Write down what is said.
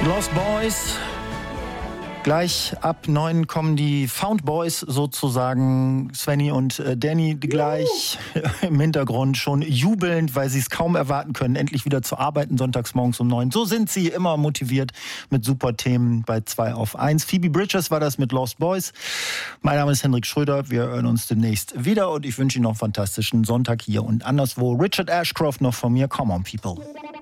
Lost Boys. Gleich ab 9 kommen die Found Boys sozusagen. Svenny und Danny gleich im Hintergrund schon jubelnd, weil sie es kaum erwarten können, endlich wieder zu arbeiten, sonntags morgens um 9. So sind sie immer motiviert mit super Themen bei 2 auf 1. Phoebe Bridgers war das mit Lost Boys. Mein Name ist Hendrik Schröder. Wir hören uns demnächst wieder und ich wünsche Ihnen noch einen fantastischen Sonntag hier und anderswo. Richard Ashcroft noch von mir. Come on, people.